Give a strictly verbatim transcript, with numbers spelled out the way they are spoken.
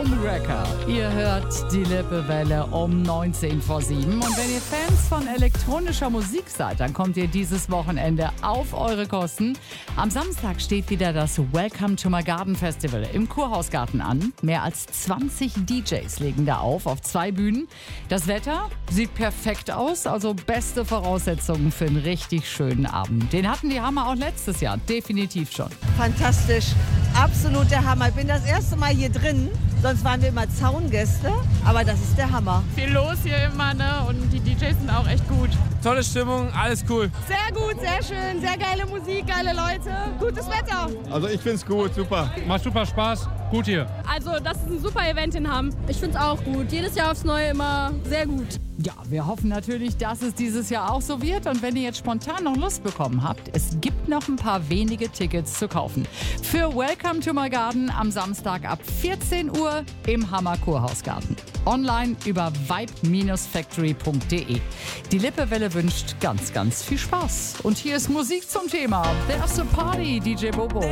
Moonraker. Ihr hört die Lippewelle um neunzehn vor sieben. Und wenn ihr Fans von elektronischer Musik seid, dann kommt ihr dieses Wochenende auf eure Kosten. Am Samstag steht wieder das Welcome to my Garden Festival im Kurhausgarten an. Mehr als zwanzig D Js legen da auf, auf zwei Bühnen. Das Wetter sieht perfekt aus, also beste Voraussetzungen für einen richtig schönen Abend. Den hatten die Hammer auch letztes Jahr, definitiv schon. Fantastisch, absolut der Hammer. Ich bin das erste Mal hier drin, sonst waren wir immer Zaungäste, aber das ist der Hammer. Viel los hier immer, ne? Und die D Js sind auch echt gut. Tolle Stimmung, alles cool. Sehr gut, sehr schön, sehr geile Musik, geile Leute, gutes Wetter. Also ich find's gut, super. Macht super Spaß, gut hier. Also das ist ein super Event in Hamm. Ich find's auch gut, jedes Jahr aufs Neue immer sehr gut. Ja, wir hoffen natürlich, dass es dieses Jahr auch so wird. Und wenn ihr jetzt spontan noch Lust bekommen habt, es gibt noch ein paar wenige Tickets zu kaufen. Für Welcome to my Garden am Samstag ab vierzehn Uhr im Hammer Kurhausgarten. Online über vibe factory punkt de. Die Lippewelle wünscht ganz, ganz viel Spaß. Und hier ist Musik zum Thema. There's a Party, D J Bobo.